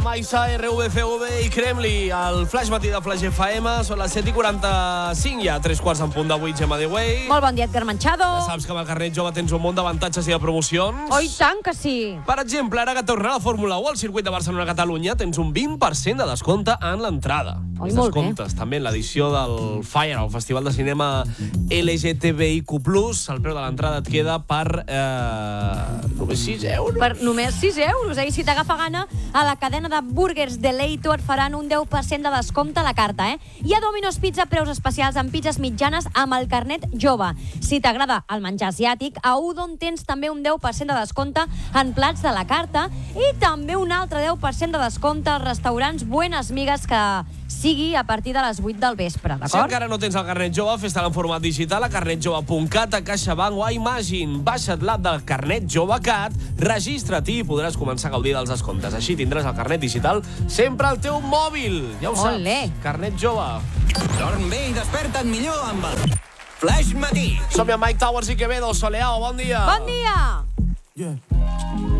Maisa, RVCV i Kremli. El Flash Matí de Flash FM. Són les 7:45, ja 3 quarts en punt de 8, Gemma de Güell. Molt bon dia, Edgar Manchado. Ja saps que amb el carnet jove tens un munt d'avantatges i de promocions. Oh, i tant que sí. Per exemple, ara que torna la Fórmula 1 al circuit de Barcelona-Catalunya, tens un 20% de descompte en l'entrada. Oi, Els molt bé. descomptes també en l'edició del Fire, el Festival de Cinema LGTBIQ+. El preu de l'entrada et queda per només 6 euros. Per només 6 euros. I si t'agafa gana, a la cadena de burgers Deleito et faran un 10% de descompte a la carta, I a Domino's Pizza, preus especials en pizzas mitjanes amb el carnet jove. Si t'agrada el menjar asiàtic, a Udon tens també un 10% de descompte en plats de la carta i també un altre 10% de descompte als restaurants Buenas Migas, que sigui a partir de les 8 del vespre, Si d'acord? encara no tens el carnet jove, fes-te'l en format digital a carnetjove.cat, a CaixaBank o a Imagine. Baixa't l'app del carnet jove CAT, registra-t'hi i podràs començar a gaudir dels descomptes. Així tindràs el carnet digital sempre al teu mòbil. Ja ho saps. Olé. Carnet jove. Dorm bé i desperta't millor amb el Flash Matí. Som-hi amb Mike Towers i Quevedo. Soleao, bon dia. Bon dia! Yeah.